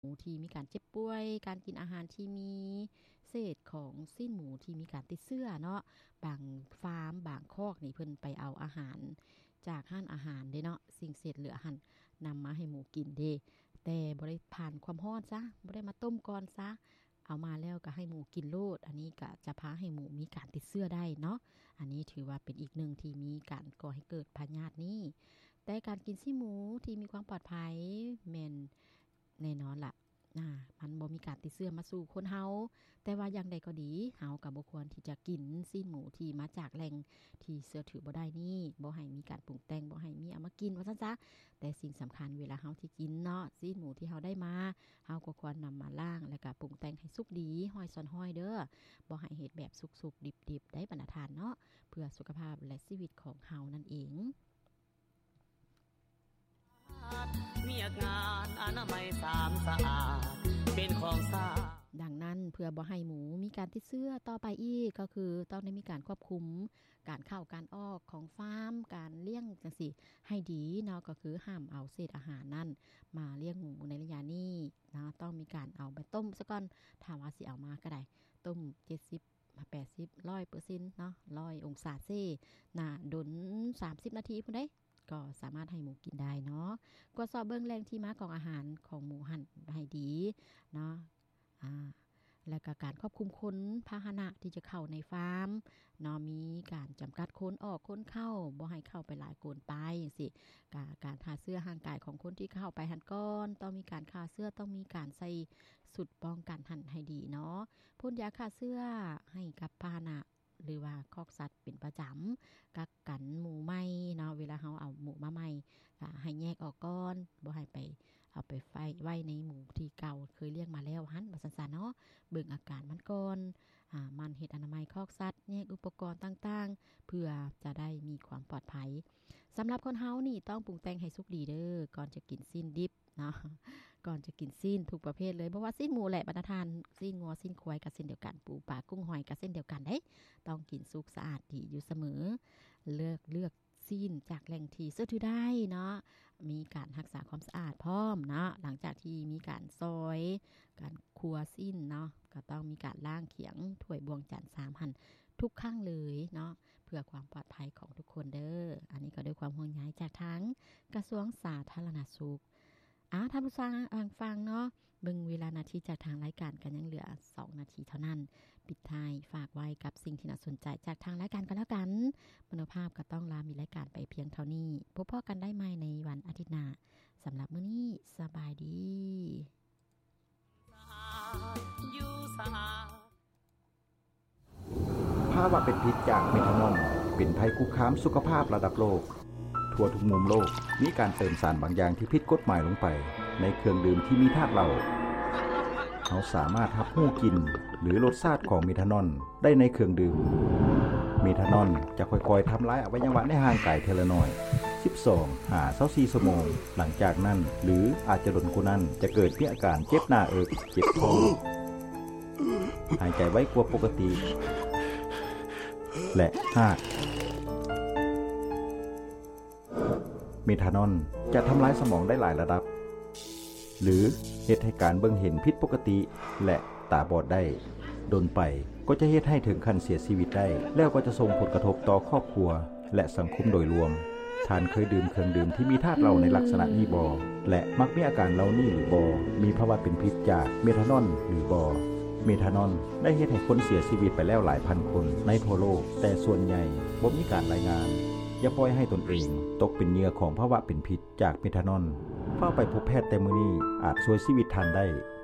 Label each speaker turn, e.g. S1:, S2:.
S1: หมูที่มีการเจ็บป่วยการกินอาหารที่มีเศษของสิ้นหมูที่มีการติดเชื้อเนาะบางฟาร์มบางคอกนี่เพิ่นไปเอาอาหารจากห้านอาหารเด้เนาะสิ่งเศษเหลือหั่นนำมาให้หมูกินเด้แต่บ่ได้ผ่านความร้อนซะบ่ได้มาต้มก่อนซะเอามาแล้วก็ให้หมูกินโลดอันนี้ก็จะพาให้หมูมีการติดเชื้อได้เนาะอันนี้ถือว่าเป็นอีกหนึ่งที่มีการก่อให้เกิดพยาธินี้แต่การกินซี่หมูที่มีความปลอดภัยแม่นแน่นอนล่ะมันบ่มีการติดเชื้อมาสู่คนเฮาแต่ว่าอย่างใดก็ดีเฮาก็บ่ควรที่จะกินซีนหมูที่มาจากแหล่งที่เชื่อถือบ่ได้นี่บ่ให้มีการปรุงแต่งบ่ให้มีเอามากินว่าซั่นซะแต่สิ่งสำคัญเวลาเฮาที่กินเนาะซีนหมูที่เฮาได้มาเฮาก็ควรนำมาล้างแล้วก็ปรุงแต่งให้สุกดีห้อยซอนห้อยเด้อบ่ให้เฮ็ดแบบสุกๆดิบๆได้บรรทานเนาะเพื่อสุขภาพและชีวิตของเฮานั่นเองเวียกงานอนามัยสามสะอาดเป็นของสะอาดดังนั้นเพื่อบ่ให้หมูมีการติดเชื้อต่อไปอีกก็คือต้องได้มีการควบคุมการเข้าการออกของฟาร์มการเลี้ยงจังซี่ให้ดีเนาะก็คือห้ามเอาเศษอาหารนั้นมาเลี้ยงหมูในระยะนี้นะต้องมีการเอาไปต้มซะก่อนถ้าว่าสิเอามาก็ได้ต้ม70 80 100%เนาะ100องศาเซน่ะดน30นาทีพุ่นเด้ก็สามารถให้หมูกินได้เนาะตรวจสอบเบิ่งแหล่งที่มาของอาหารของหมูหั่นให้ดีเนาะแล้วก็การควบคุมคนพาหนะที่จะเข้าในฟาร์มเนาะมีการจำกัดคนออกคนเข้าบ่ให้เข้าไปหลายคนไปจังซี่การทาเสื้อห่างกายของคนที่เข้าไปหั่นก่อนต้องมีการฆ่าเสื้อต้องมีการใส่สุดป้องกันหั่นให้ดีเนาะพ่นยาฆ่าเสื้อให้กับพาหนะหรือว่าคอกสัตว์เป็นประจำกักกันหมู่ใหม่เนาะเวลาเฮาเอาหมู่มาใหม่ให้แยกออกก่อนบ่ให้ไปเอาไปไว้ในหมู่ที่เก่าเคยเลี้ยงมาแล้วหั่นว่าซั่นๆเนาะเบิ่งอาการมันก่อนมันเฮ็ดอนามัยคอกสัตว์แยกอุปกรณ์ต่างๆเพื่อจะได้มีความปลอดภัยสำหรับคนเฮานี่ต้องปรุงแต่งให้สุกดีเด้อก่อนจะกินสิ้นดิบเนาะก่อนจะกินสิ้นทุกประเภทเลยเพราะว่าสิ้นหมูแหละบรรทานสิ้นงัวสิ้นควายก็เช่นเดียวกันปูปลากุ้งหอยก็เช่นเดียวกันเด้ต้องกินสุกสะอาดดีอยู่เสมอเลือกซีนจากแหล่งที่เชื่อถือได้เนาะมีการรักษาความสะอาดพร้อมเนาะหลังจากที่มีการซอยการคั่วซีนเนาะก็ต้องมีการล้างเขียงถ้วยบวงจาน3หั่นทุกครั้งเลยเนาะเพื่อความปลอดภัยของทุกคนเด้ออันนี้ก็ด้วยความห่วงใยจากทั้งกระทรวงสาธารณสุขท่านผู้ฟังเนาะเบิ่งเวลานาทีจากทางรายการกันยังเหลือ2นาทีเท่านั้นปิดท้ายฝากไว้กับสิ่งที่น่าสนใจจากทางรายการกันแล้วกันมโนภาพก็ต้องลามีรายการไปเพียงเท่านี้พบกันได้ใหม่ในวันอาทิตย์หน้าสำหรับมื้อนี้สบายดี
S2: ภาวะเป็นพิษจากเมทานอลเป็นภัยคุกคามสุขภาพระดับโลกทั่วทุกมุมโลกมีการเติมสารบางอย่างที่ผิดกฎหมายลงไปในเครื่องดื่มที่มีธาตุเหล้าเขาสามารถรับรู้กลิ่นหรือรสชาติของเมทานอลได้ในเครื่องดื่มเมทานอลจะค่อยๆทำลายอวัยวะในร่างกายทีละน้อย12-24 ชั่วโมงหลังจากนั้นหรืออาจจะโดนกว่านั้นจะเกิดมีอาการเจ็บหน้าอกเจ็บคอหายใจไวกว่าปกติและเมทานอลจะทำลายสมองได้หลายระดับหรือเฮ็ดให้การเบิ่งเห็นผิดปกติและตาบอดได้โดนไปก็จะเฮ็ดให้ถึงขั้นเสียชีวิตได้แล้วก็จะส่งผลกระทบต่อครอบครัวและสังคมโดยรวมท่านเคยดื่มเครื่องดื่มที่มีธาตุเหล้าในลักษณะนี้บ่และมักมีอาการเหล่านี้หรือบ่มีภาวะเป็นพิษจากเมทานอลหรือบ่เมทานอลได้เฮ็ดให้คนเสียชีวิตไปแล้วหลายพันคนในทั่วโลกแต่ส่วนใหญ่บ่มีการรายงานอย่าปล่อยให้ตนเองตกเป็นเหยื่อของภาวะเป็นพิษจากเมทานอลเฝ้าไปพบแพทย์แต่มื้อนี้อาจช่วยชีวิตท่านได้